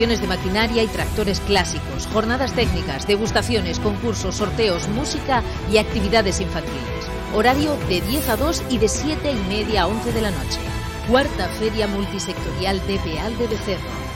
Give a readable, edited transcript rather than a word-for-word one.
de maquinaria y tractores clásicos, jornadas técnicas, degustaciones, concursos, sorteos, música y actividades infantiles. Horario de 10 a 2 y de 7:30 a 11 de la noche. Cuarta Feria Multisectorial de Peal de Becerro.